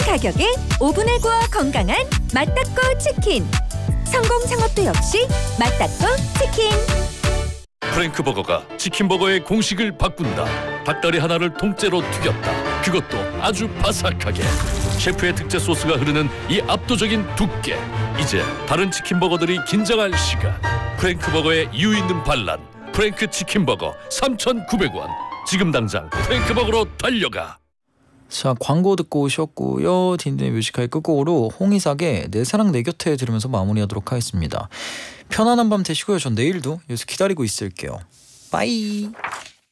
가격에 오븐에 구워 건강한 맛닦고 치킨. 성공 창업도 역시 맛닦고 치킨. 프랭크버거가 치킨버거의 공식을 바꾼다. 닭다리 하나를 통째로 튀겼다. 그것도 아주 바삭하게. 셰프의 특제 소스가 흐르는 이 압도적인 두께. 이제 다른 치킨버거들이 긴장할 시간. 프랭크버거의 이유 있는 반란. 프랭크 치킨버거 3,900원. 지금 당장 프랭크버거로 달려가. 자, 광고 듣고 오셨고요. 딘딘의 뮤지컬 끝곡으로 홍이삭의 내 사랑 내 곁에 들으면서 마무리하도록 하겠습니다. 편안한 밤 되시고요. 전 내일도 여기서 기다리고 있을게요. 빠이.